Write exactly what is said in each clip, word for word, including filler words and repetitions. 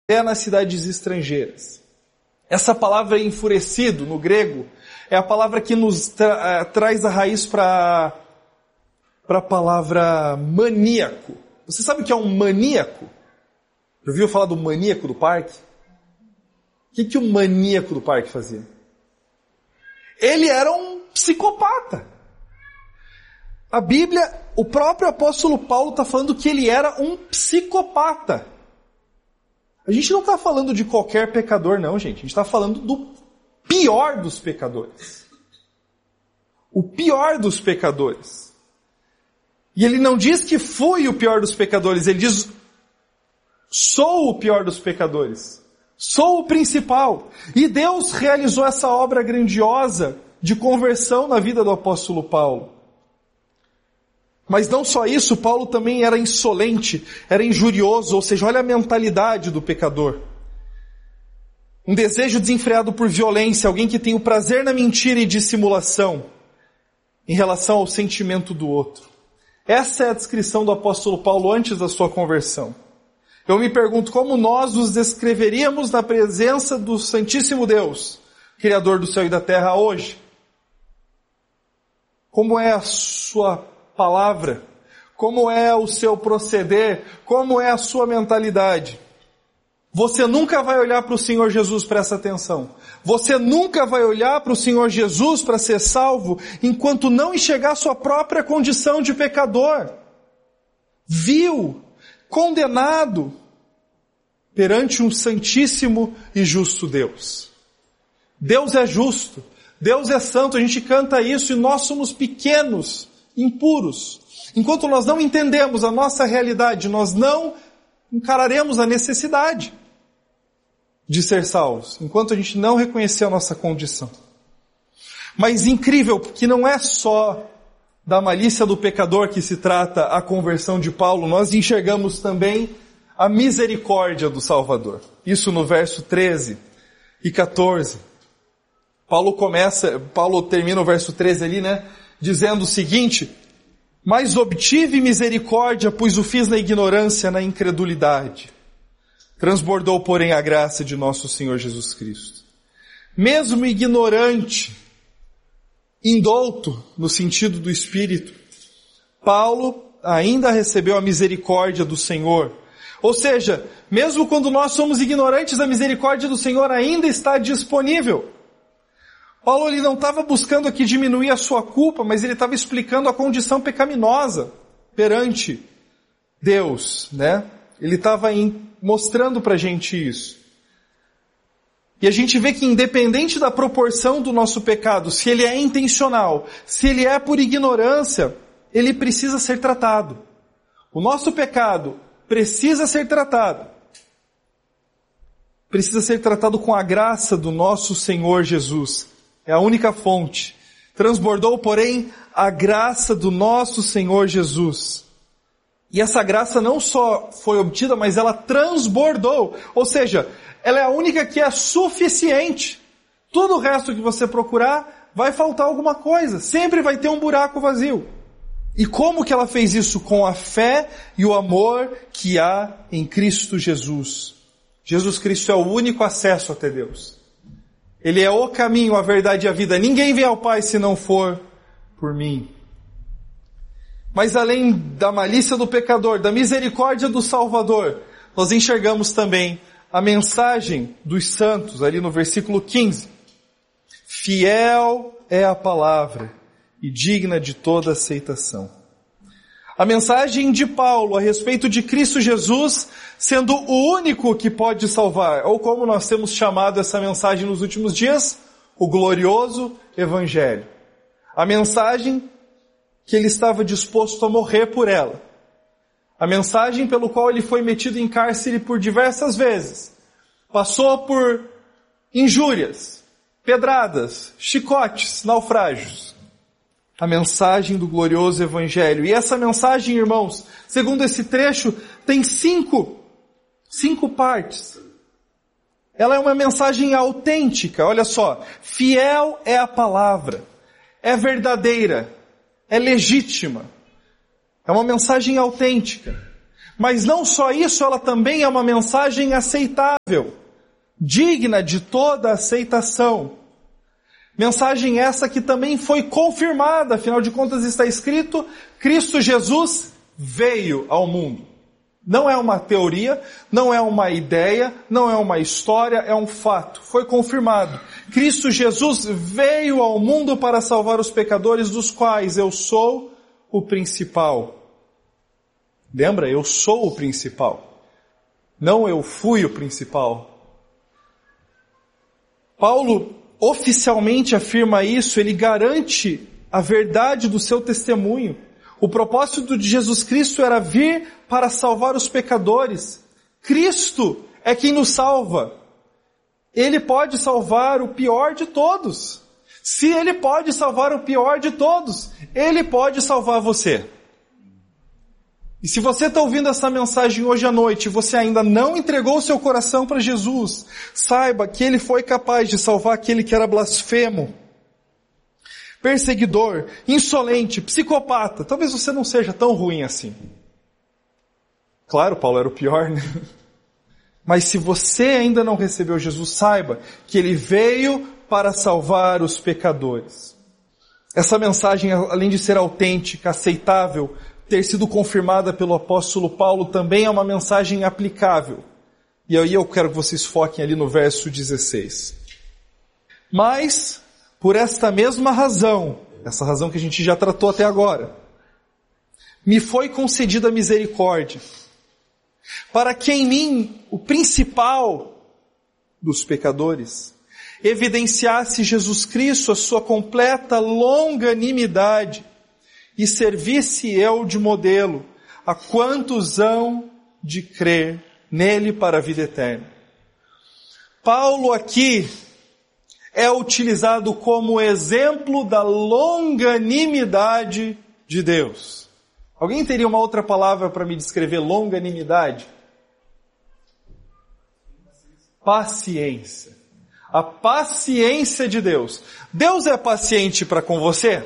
até nas cidades estrangeiras. Essa palavra enfurecido, no grego, é a palavra que nos tra- traz a raiz para a palavra maníaco. Você sabe o que é um maníaco? Já ouviu falar do maníaco do parque? O que, que o maníaco do parque fazia? Ele era um psicopata. A Bíblia, o próprio apóstolo Paulo está falando que ele era um psicopata. A gente não está falando de qualquer pecador, não, gente. A gente está falando do pior dos pecadores. O pior dos pecadores. E ele não diz que fui o pior dos pecadores, ele diz, sou o pior dos pecadores. Sou o principal. E Deus realizou essa obra grandiosa de conversão na vida do apóstolo Paulo. Mas não só isso, Paulo também era insolente, era injurioso, ou seja, olha a mentalidade do pecador. Um desejo desenfreado por violência, alguém que tem o prazer na mentira e dissimulação em relação ao sentimento do outro. Essa é a descrição do apóstolo Paulo antes da sua conversão. Eu me pergunto como nós nos descreveríamos na presença do Santíssimo Deus, Criador do céu e da terra, hoje. Como é a sua palavra? Como é o seu proceder? Como é a sua mentalidade? Você nunca vai olhar para o Senhor Jesus, presta atenção. Você nunca vai olhar para o Senhor Jesus para ser salvo enquanto não enxergar sua própria condição de pecador. Vil, condenado perante um santíssimo e justo Deus. Deus é justo, Deus é santo, a gente canta isso e nós somos pequenos, impuros. Enquanto nós não entendemos a nossa realidade, nós não encararemos a necessidade de ser salvos, enquanto a gente não reconhecer a nossa condição. Mas incrível, porque não é só da malícia do pecador que se trata a conversão de Paulo, nós enxergamos também a misericórdia do Salvador. Isso no verso treze e quatorze. Paulo começa, Paulo termina o verso treze ali, né, dizendo o seguinte: mas obtive misericórdia, pois o fiz na ignorância, na incredulidade. Transbordou, porém, a graça de nosso Senhor Jesus Cristo. Mesmo ignorante, indouto, no sentido do Espírito, Paulo ainda recebeu a misericórdia do Senhor. Ou seja, mesmo quando nós somos ignorantes, a misericórdia do Senhor ainda está disponível. Paulo ele não estava buscando aqui diminuir a sua culpa, mas ele estava explicando a condição pecaminosa perante Deus, né? Ele estava mostrando para a gente isso. E a gente vê que independente da proporção do nosso pecado, se ele é intencional, se ele é por ignorância, ele precisa ser tratado. O nosso pecado precisa ser tratado. Precisa ser tratado com a graça do nosso Senhor Jesus. É a única fonte. Transbordou, porém, a graça do nosso Senhor Jesus. E essa graça não só foi obtida, mas ela transbordou. Ou seja, ela é a única que é suficiente. Tudo o resto que você procurar, vai faltar alguma coisa. Sempre vai ter um buraco vazio. E como que ela fez isso? Com a fé e o amor que há em Cristo Jesus. Jesus Cristo é o único acesso até Deus. Ele é o caminho, a verdade e a vida. Ninguém vem ao Pai se não for por mim. Mas além da malícia do pecador, da misericórdia do Salvador, nós enxergamos também a mensagem dos santos, ali no versículo quinze. Fiel é a palavra e digna de toda aceitação. A mensagem de Paulo a respeito de Cristo Jesus sendo o único que pode salvar, ou como nós temos chamado essa mensagem nos últimos dias, o glorioso Evangelho. A mensagem que ele estava disposto a morrer por ela. A mensagem pelo qual ele foi metido em cárcere por diversas vezes. Passou por injúrias, pedradas, chicotes, naufrágios. A mensagem do glorioso Evangelho. E essa mensagem, irmãos, segundo esse trecho, tem cinco, cinco partes. Ela é uma mensagem autêntica, olha só. Fiel é a palavra, é verdadeira, é legítima. É uma mensagem autêntica. Mas não só isso, ela também é uma mensagem aceitável, digna de toda aceitação. Mensagem essa que também foi confirmada, afinal de contas está escrito, Cristo Jesus veio ao mundo. Não é uma teoria, não é uma ideia, não é uma história, é um fato. Foi confirmado. Cristo Jesus veio ao mundo para salvar os pecadores, dos quais eu sou o principal. Lembra? Eu sou o principal. Não eu fui o principal. Paulo oficialmente afirma isso, ele garante a verdade do seu testemunho. O propósito de Jesus Cristo era vir para salvar os pecadores. Cristo é quem nos salva. Ele pode salvar o pior de todos. Se Ele pode salvar o pior de todos, Ele pode salvar você. E se você está ouvindo essa mensagem hoje à noite e você ainda não entregou o seu coração para Jesus, saiba que Ele foi capaz de salvar aquele que era blasfemo, perseguidor, insolente, psicopata. Talvez você não seja tão ruim assim. Claro, Paulo era o pior, né? Mas se você ainda não recebeu Jesus, saiba que Ele veio para salvar os pecadores. Essa mensagem, além de ser autêntica, aceitável, ter sido confirmada pelo apóstolo Paulo, também é uma mensagem aplicável. E aí eu quero que vocês foquem ali no verso dezesseis. Mas, por esta mesma razão, essa razão que a gente já tratou até agora, me foi concedida misericórdia, para que em mim, o principal dos pecadores, evidenciasse Jesus Cristo a sua completa longanimidade, e servisse eu de modelo a quantos hão de crer nele para a vida eterna. Paulo aqui é utilizado como exemplo da longanimidade de Deus. Alguém teria uma outra palavra para me descrever longanimidade? Paciência. A paciência de Deus. Deus é paciente para com você?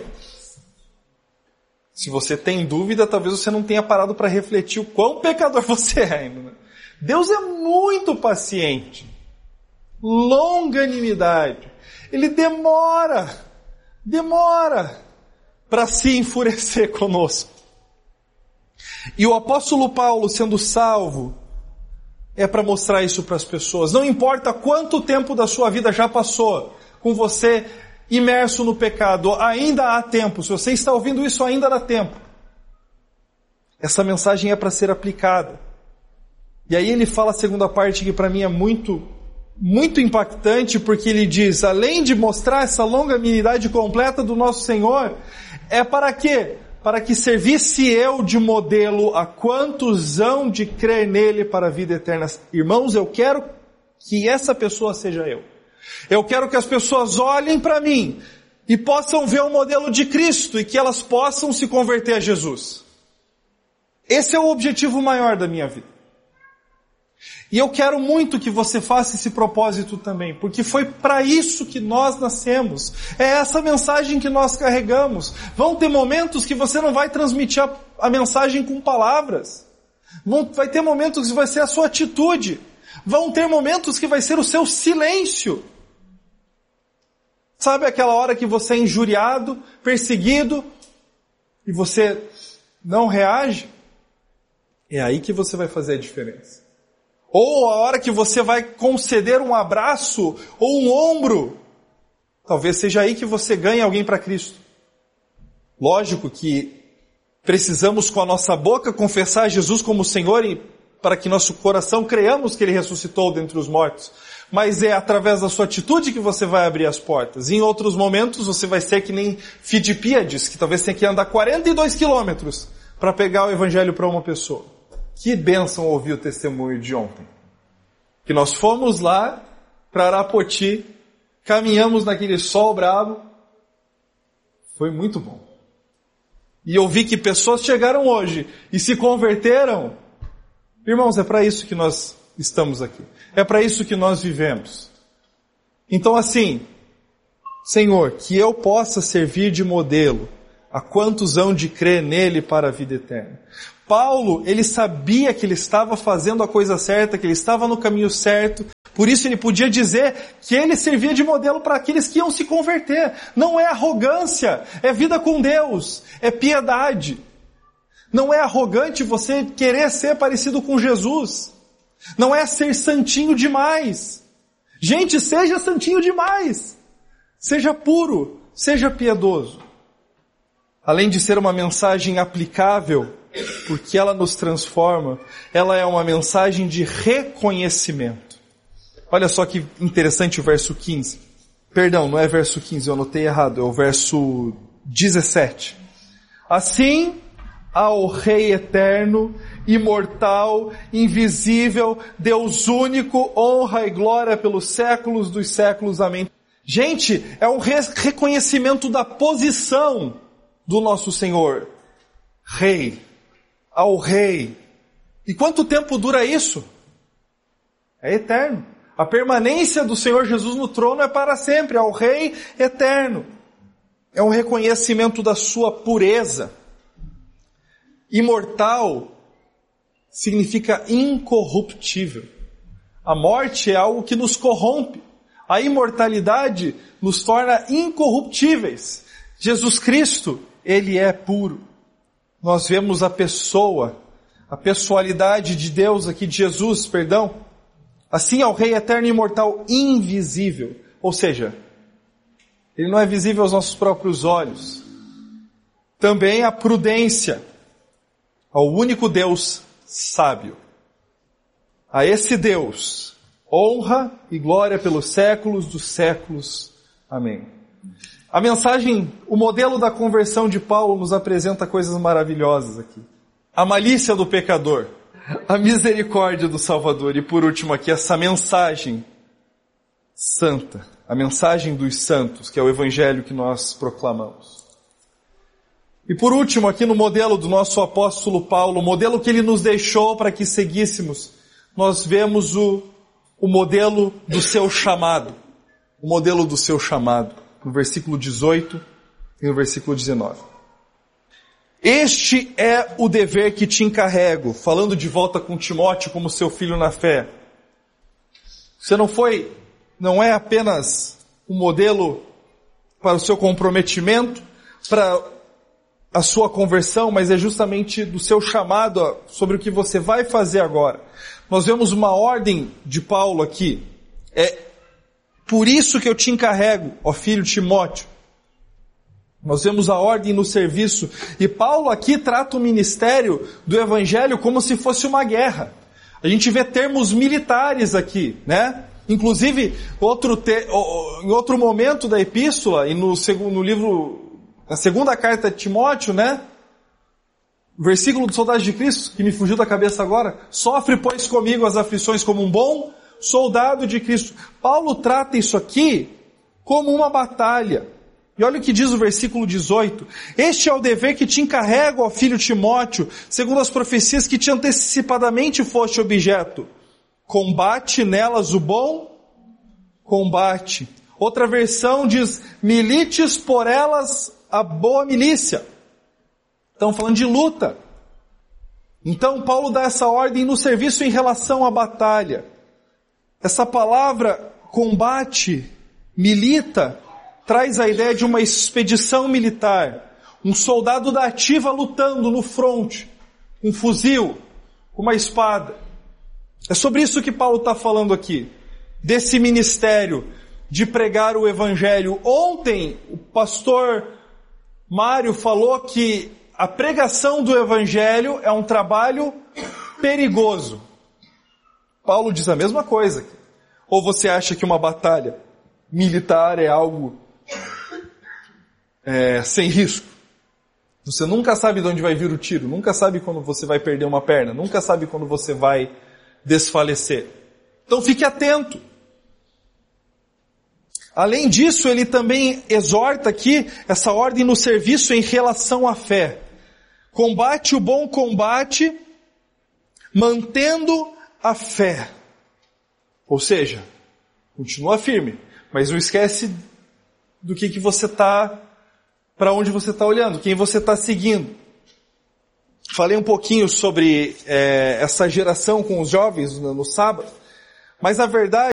Se você tem dúvida, talvez você não tenha parado para refletir o quão pecador você é ainda. Né? Deus é muito paciente. Longanimidade. Ele demora, demora para se enfurecer conosco. E o apóstolo Paulo, sendo salvo, é para mostrar isso para as pessoas. Não importa quanto tempo da sua vida já passou com você imerso no pecado, ainda há tempo. Se você está ouvindo isso, ainda dá tempo. Essa mensagem é para ser aplicada. E aí ele fala a segunda parte que para mim é muito, muito impactante, porque ele diz, além de mostrar essa longanimidade completa do nosso Senhor, é para quê? Para que servisse eu de modelo a quantos hão de crer nele para a vida eterna. Irmãos, eu quero que essa pessoa seja eu. Eu quero que as pessoas olhem para mim e possam ver o modelo de Cristo e que elas possam se converter a Jesus. Esse é o objetivo maior da minha vida. E eu quero muito que você faça esse propósito também, porque foi para isso que nós nascemos. É essa mensagem que nós carregamos. Vão ter momentos que você não vai transmitir a, a mensagem com palavras. Vão, vai ter momentos que vai ser a sua atitude. Vão ter momentos que vai ser o seu silêncio. Sabe aquela hora que você é injuriado, perseguido, e você não reage? É aí que você vai fazer a diferença. Ou a hora que você vai conceder um abraço ou um ombro, talvez seja aí que você ganhe alguém para Cristo. Lógico que precisamos com a nossa boca confessar Jesus como Senhor e para que nosso coração creamos que Ele ressuscitou dentre os mortos. Mas é através da sua atitude que você vai abrir as portas. E em outros momentos você vai ser que nem Fidipíades, que talvez tenha que andar quarenta e dois quilômetros para pegar o evangelho para uma pessoa. Que bênção ouvir o testemunho de ontem. Que nós fomos lá para Arapoti, caminhamos naquele sol bravo. Foi muito bom. E eu vi que pessoas chegaram hoje e se converteram. Irmãos, é para isso que nós estamos aqui. É para isso que nós vivemos. Então assim, Senhor, que eu possa servir de modelo a quantos hão de crer nele para a vida eterna. Paulo, ele sabia que ele estava fazendo a coisa certa, que ele estava no caminho certo, por isso ele podia dizer que ele servia de modelo para aqueles que iam se converter. Não é arrogância, é vida com Deus, é piedade. Não é arrogante você querer ser parecido com Jesus. Não é ser santinho demais. Gente, seja santinho demais. Seja puro, seja piedoso. Além de ser uma mensagem aplicável, porque ela nos transforma, ela é uma mensagem de reconhecimento. Olha só que interessante o verso quinze. Perdão, não é verso quinze, eu anotei errado, é o verso dezessete. Assim, ao Rei eterno, imortal, invisível, Deus único, honra e glória pelos séculos dos séculos. Amém. Gente, é um reconhecimento da posição do nosso Senhor. Rei. Ao Rei. E quanto tempo dura isso? É eterno. A permanência do Senhor Jesus no trono é para sempre, ao Rei eterno. É um reconhecimento da sua pureza. Imortal significa incorruptível. A morte é algo que nos corrompe. A imortalidade nos torna incorruptíveis. Jesus Cristo, Ele é puro. Nós vemos a pessoa, a pessoalidade de Deus aqui, de Jesus, perdão. Assim ao Rei eterno e imortal, invisível. Ou seja, Ele não é visível aos nossos próprios olhos. Também a prudência, ao único Deus sábio. A esse Deus, honra e glória pelos séculos dos séculos. Amém. A mensagem, o modelo da conversão de Paulo nos apresenta coisas maravilhosas aqui. A malícia do pecador, a misericórdia do Salvador e por último aqui essa mensagem santa, a mensagem dos santos, que é o evangelho que nós proclamamos. E por último aqui no modelo do nosso apóstolo Paulo, o modelo que ele nos deixou para que seguíssemos, nós vemos o, o modelo do seu chamado, o modelo do seu chamado, no versículo dezoito e no versículo dezenove. Este é o dever que te encarrego, falando de volta com Timóteo como seu filho na fé. Você não foi, não é apenas um modelo para o seu comprometimento, para a sua conversão, mas é justamente do seu chamado sobre o que você vai fazer agora. Nós vemos uma ordem de Paulo aqui. É por isso que eu te encarrego, ó filho Timóteo. Nós vemos a ordem no serviço. E Paulo aqui trata o ministério do evangelho como se fosse uma guerra. A gente vê termos militares aqui, né? Inclusive, outro te... em outro momento da epístola, e no, segundo, no livro... Na segunda carta de Timóteo, né? Versículo do soldado de Cristo, que me fugiu da cabeça agora. Sofre, pois, comigo as aflições como um bom soldado de Cristo. Paulo trata isso aqui como uma batalha. E olha o que diz o versículo dezoito. Este é o dever que te encarrego, ó filho Timóteo, segundo as profecias que te antecipadamente foste objeto. Combate nelas o bom combate. Outra versão diz, milites por elas a boa milícia. Estão falando de luta. Então Paulo dá essa ordem no serviço em relação à batalha. Essa palavra combate, milita, traz a ideia de uma expedição militar. Um soldado da ativa lutando no fronte, com um fuzil, com uma espada. É sobre isso que Paulo está falando aqui. Desse ministério de pregar o evangelho. Ontem o pastor Mário falou que a pregação do evangelho é um trabalho perigoso. Paulo diz a mesma coisa. Ou você acha que uma batalha militar é algo é, sem risco? Você nunca sabe de onde vai vir o tiro, nunca sabe quando você vai perder uma perna, nunca sabe quando você vai desfalecer. Então fique atento. Além disso, ele também exorta aqui essa ordem no serviço em relação à fé. Combate o bom combate, mantendo a fé. Ou seja, continua firme, mas não esquece do que, que você está, para onde você está olhando, quem você está seguindo. falei um pouquinho sobre é, essa geração com os jovens no, no sábado, mas a verdade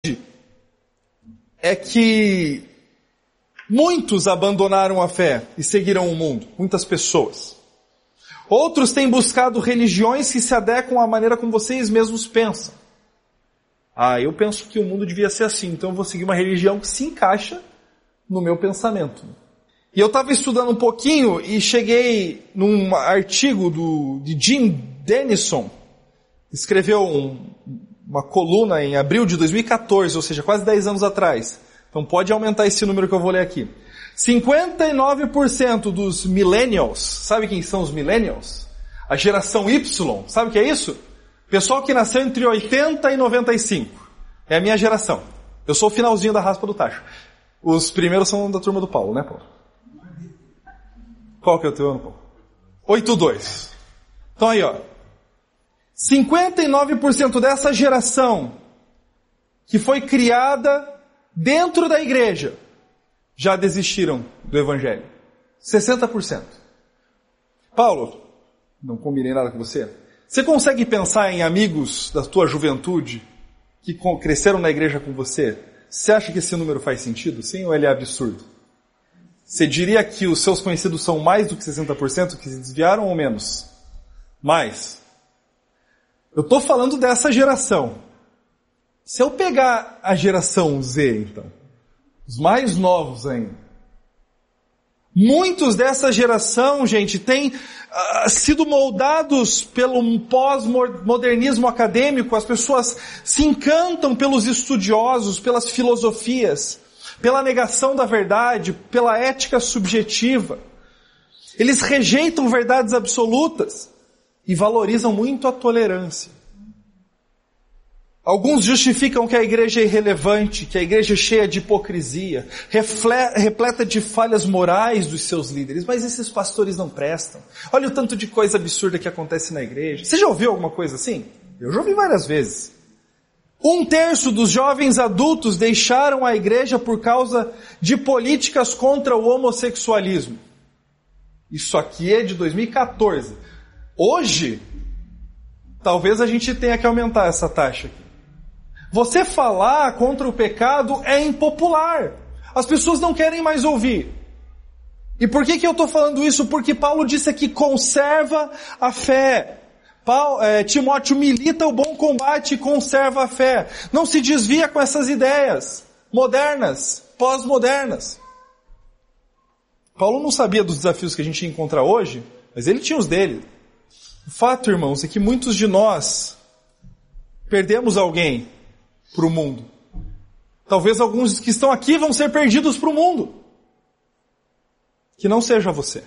é que muitos abandonaram a fé e seguiram o mundo, muitas pessoas. Outros têm buscado religiões que se adequam à maneira como vocês mesmos pensam. Ah, eu penso que o mundo devia ser assim, então eu vou seguir uma religião que se encaixa no meu pensamento. E eu estava estudando um pouquinho e cheguei num artigo do, de Jim Denison, escreveu um, uma coluna em abril de dois mil e quatorze, ou seja, quase dez anos atrás. Então pode aumentar esse número que eu vou ler aqui. cinquenta e nove por cento dos millennials, sabe quem são os millennials? A geração Y, sabe o que é isso? Pessoal que nasceu entre oitenta e noventa e cinco. É a minha geração. Eu sou o finalzinho da raspa do tacho. Os primeiros são da turma do Paulo, né, Paulo? Qual que é o teu ano, Paulo? oitenta e dois. Então aí, ó. cinquenta e nove por cento dessa geração que foi criada dentro da igreja já desistiram do evangelho. sessenta por cento. Paulo, não combinei nada com você. Você consegue pensar em amigos da tua juventude que cresceram na igreja com você? Você acha que esse número faz sentido? Sim, ou ele é absurdo? Você diria que os seus conhecidos são mais do que sessenta por cento que se desviaram ou menos? Mais. Eu estou falando dessa geração. Se eu pegar a geração Z, então, os mais novos ainda, muitos dessa geração, gente, têm uh, sido moldados pelo pós-modernismo acadêmico. As pessoas se encantam pelos estudiosos, pelas filosofias, pela negação da verdade, pela ética subjetiva. Eles rejeitam verdades absolutas e valorizam muito a tolerância. Alguns justificam que a igreja é irrelevante, que a igreja é cheia de hipocrisia, repleta de falhas morais dos seus líderes, mas esses pastores não prestam. Olha o tanto de coisa absurda que acontece na igreja. Você já ouviu alguma coisa assim? Eu já ouvi várias vezes. Um terço dos jovens adultos deixaram a igreja por causa de políticas contra o homossexualismo. Isso aqui é de dois mil e quatorze. Hoje, talvez a gente tenha que aumentar essa taxa aqui. Você falar contra o pecado é impopular. As pessoas não querem mais ouvir. E por que que eu estou falando isso? Porque Paulo disse aqui, conserva a fé. Paulo, é, Timóteo milita o bom combate e conserva a fé. Não se desvia com essas ideias modernas, pós-modernas. Paulo não sabia dos desafios que a gente ia encontrar hoje, mas ele tinha os dele. O fato, irmãos, é que muitos de nós perdemos alguém para o mundo. Talvez alguns que estão aqui vão ser perdidos para o mundo. Que não seja você.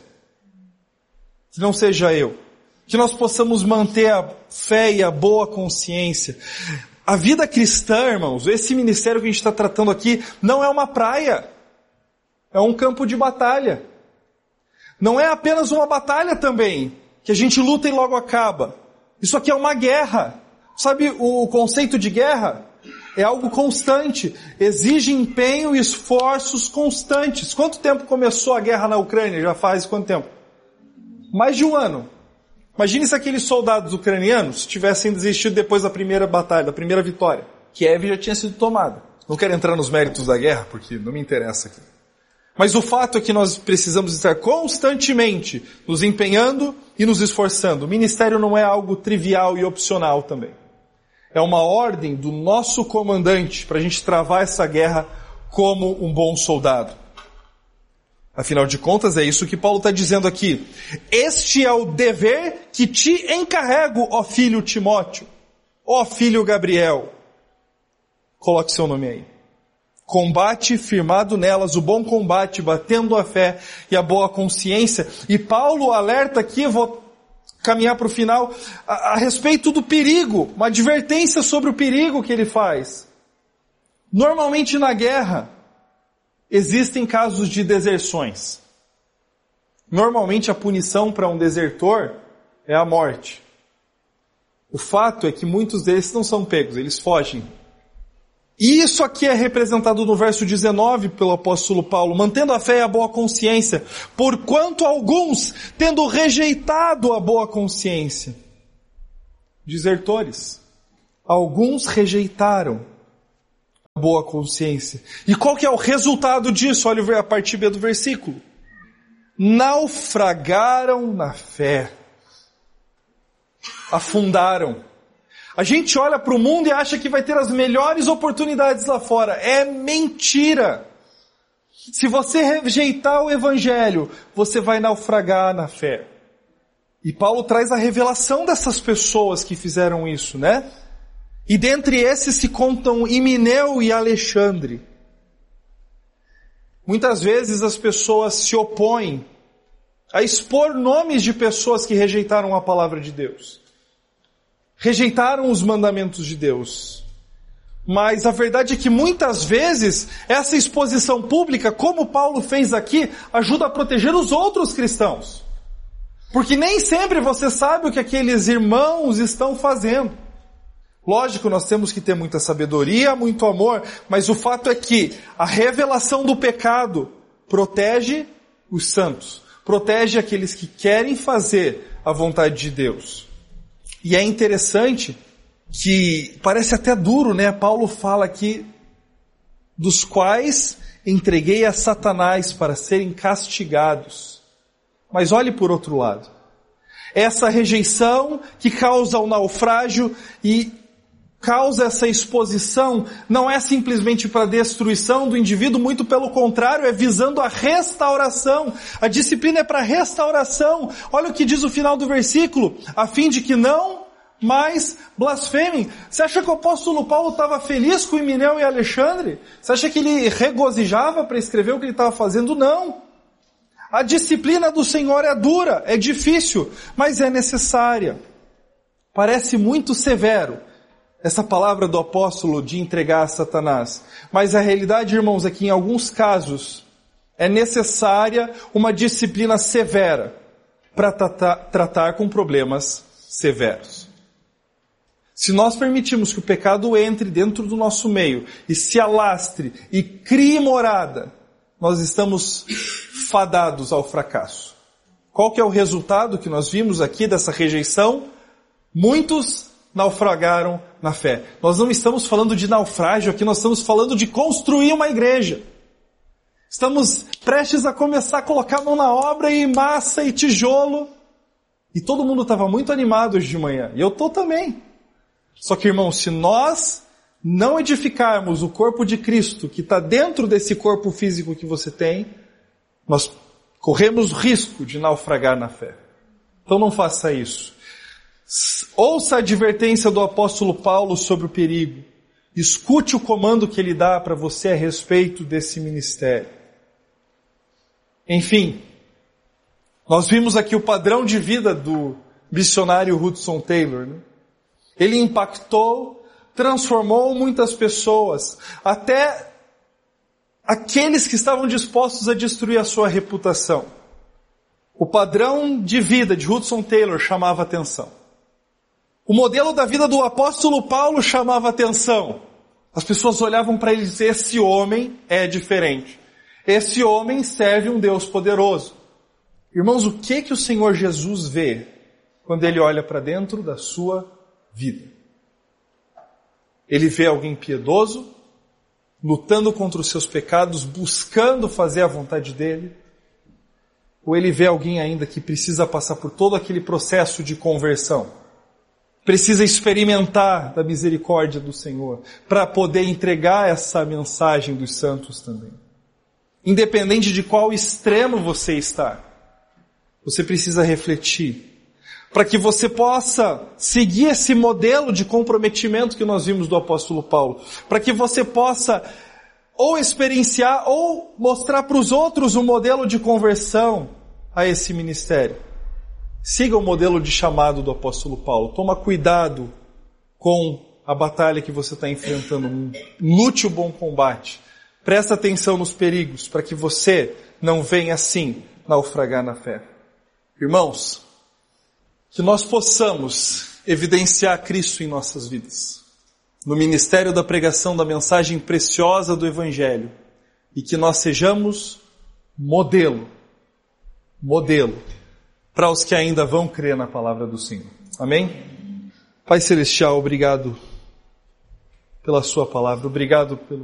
Que não seja eu. Que nós possamos manter a fé e a boa consciência. A vida cristã, irmãos, esse ministério que a gente está tratando aqui, não é uma praia. É um campo de batalha. Não é apenas uma batalha também, que a gente luta e logo acaba. Isso aqui é uma guerra. Sabe o conceito de guerra? É algo constante. Exige empenho e esforços constantes. Quanto tempo começou a guerra na Ucrânia? Já faz quanto tempo? Mais de um ano. Imagine se aqueles soldados ucranianos tivessem desistido depois da primeira batalha, da primeira vitória. Kiev já tinha sido tomada. Não quero entrar nos méritos da guerra, porque não me interessa aqui. Mas o fato é que nós precisamos estar constantemente nos empenhando e nos esforçando. O ministério não é algo trivial e opcional também. É uma ordem do nosso comandante para a gente travar essa guerra como um bom soldado. Afinal de contas, é isso que Paulo está dizendo aqui. Este é o dever que te encarrego, ó filho Timóteo, ó filho Gabriel. Coloque seu nome aí. Combate firmado nelas, o bom combate, batendo a fé e a boa consciência. E Paulo alerta aqui, eu vou caminhar para o final, a, a respeito do perigo, uma advertência sobre o perigo que ele faz. Normalmente na guerra, existem casos de deserções. Normalmente a punição para um desertor é a morte. O fato é que muitos deles não são pegos, eles fogem. E isso aqui é representado no verso dezenove pelo apóstolo Paulo, mantendo a fé e a boa consciência, porquanto alguns, tendo rejeitado a boa consciência, desertores, alguns rejeitaram a boa consciência. E qual que é o resultado disso? Olha a parte B do versículo. Naufragaram na fé. Afundaram. A gente olha para o mundo e acha que vai ter as melhores oportunidades lá fora. É mentira. Se você rejeitar o evangelho, você vai naufragar na fé. E Paulo traz a revelação dessas pessoas que fizeram isso, né? E dentre esses se contam Himeneu e Alexandre. Muitas vezes as pessoas se opõem a expor nomes de pessoas que rejeitaram a palavra de Deus. Rejeitaram os mandamentos de Deus. Mas a verdade é que muitas vezes essa exposição pública, como Paulo fez aqui, ajuda a proteger os outros cristãos. Porque nem sempre você sabe o que aqueles irmãos estão fazendo. Lógico, nós temos que ter muita sabedoria, muito amor, mas o fato é que a revelação do pecado protege os santos, protege aqueles que querem fazer a vontade de Deus. E é interessante que, parece até duro, né? Paulo fala aqui, dos quais entreguei a Satanás para serem castigados. Mas olhe por outro lado. Essa rejeição que causa o naufrágio e causa essa exposição não é simplesmente para a destruição do indivíduo, muito pelo contrário, é visando a restauração. A disciplina é para restauração. Olha o que diz o final do versículo, a fim de que não mais blasfemem. Você acha que o apóstolo Paulo estava feliz com Himeneu e Alexandre? Você acha que ele regozijava para escrever o que ele estava fazendo? Não. A disciplina do Senhor é dura, é difícil, mas é necessária. Parece muito severo essa palavra do apóstolo de entregar a Satanás. Mas a realidade, irmãos, é que em alguns casos é necessária uma disciplina severa para tratar, tratar com problemas severos. Se nós permitirmos que o pecado entre dentro do nosso meio e se alastre e crie morada, nós estamos fadados ao fracasso. Qual que é o resultado que nós vimos aqui dessa rejeição? Muitos naufragaram na fé. Nós não estamos falando de naufrágio aqui, nós estamos falando de construir uma igreja. Estamos prestes a começar a colocar a mão na obra e massa e tijolo. E todo mundo estava muito animado hoje de manhã. E eu estou também. Só que, irmão, se nós não edificarmos o corpo de Cristo, que está dentro desse corpo físico que você tem, nós corremos risco de naufragar na fé. Então não faça isso. Ouça a advertência do apóstolo Paulo sobre o perigo. Escute o comando que ele dá para você a respeito desse ministério. Enfim, nós vimos aqui o padrão de vida do missionário Hudson Taylor, né? Ele impactou, transformou muitas pessoas, até aqueles que estavam dispostos a destruir a sua reputação. O padrão de vida de Hudson Taylor chamava atenção. O modelo da vida do apóstolo Paulo chamava atenção. As pessoas olhavam para ele e diziam, esse homem é diferente. Esse homem serve um Deus poderoso. Irmãos, o que que o Senhor Jesus vê quando ele olha para dentro da sua vida? Ele vê alguém piedoso, lutando contra os seus pecados, buscando fazer a vontade dele? Ou ele vê alguém ainda que precisa passar por todo aquele processo de conversão? Precisa experimentar da misericórdia do Senhor para poder entregar essa mensagem dos santos também. Independente de qual extremo você está, você precisa refletir para que você possa seguir esse modelo de comprometimento que nós vimos do apóstolo Paulo, para que você possa ou experienciar ou mostrar para os outros um modelo de conversão a esse ministério. Siga o modelo de chamado do apóstolo Paulo. Toma cuidado com a batalha que você está enfrentando. Lute o bom combate. Presta atenção nos perigos para que você não venha assim naufragar na fé. Irmãos, que nós possamos evidenciar Cristo em nossas vidas. no ministério da pregação da mensagem preciosa do Evangelho, e que nós sejamos modelo, modelo, para os que ainda vão crer na palavra do Senhor. Amém? Pai Celestial, obrigado pela sua palavra, obrigado pelo